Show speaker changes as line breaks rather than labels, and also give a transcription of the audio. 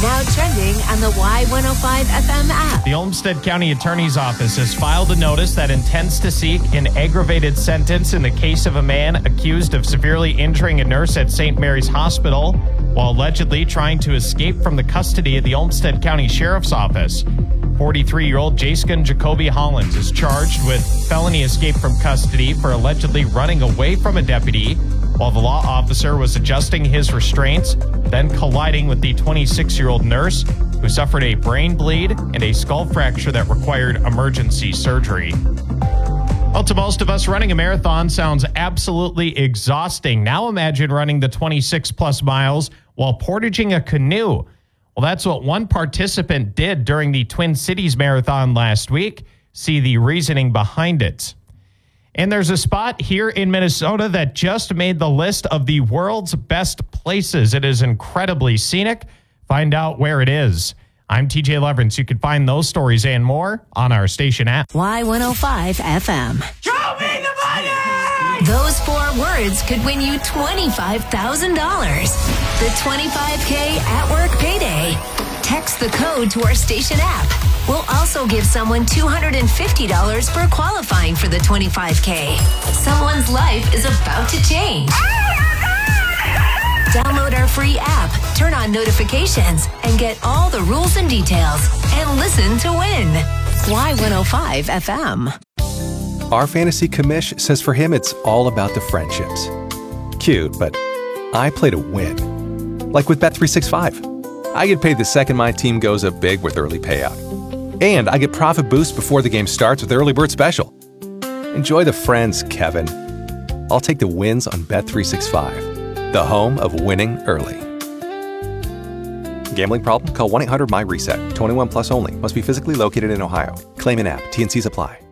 Now trending on the Y105 FM app.
The Olmsted County Attorney's Office has filed a notice that intends to seek an aggravated sentence in the case of a man accused of severely injuring a nurse at St. Mary's Hospital while allegedly trying to escape from the custody of the Olmsted County Sheriff's Office. 43-year-old Jaskin Jacoby Hollins is charged with felony escape from custody for allegedly running away from a deputy while the law officer was adjusting his restraints, then colliding with the 26-year-old nurse who suffered a brain bleed and a skull fracture that required emergency surgery. Well, to most of us, running a marathon sounds absolutely exhausting. Now imagine running the 26-plus miles while portaging a canoe. Well, that's what one participant did during the Twin Cities Marathon last week. See the reasoning behind it. And there's a spot here in Minnesota that just made the list of the world's best places. It is incredibly scenic. Find out where it is. I'm TJ Leverance. You can find those stories and more on our station app.
Y105 FM.
Show me the money!
Those 4 words could win you $25,000. The 25K at work payday. Text the code to our station app. We'll also give someone $250 for qualifying for the 25K. Someone's life is about to change. Download our free app, turn on notifications, and get all the rules and details. And listen to win. Y105 FM.
Our fantasy commish says for him it's all about the friendships. Cute, but I play to win. Like with Bet365. I get paid the second my team goes up big with early payout. And I get profit boost before the game starts with Early Bird Special. Enjoy the friends, Kevin. I'll take the wins on Bet365, the home of winning early. Gambling problem? Call 1-800-MY-RESET. 21 plus only. Must be physically located in Ohio. Claim in app. T&Cs apply.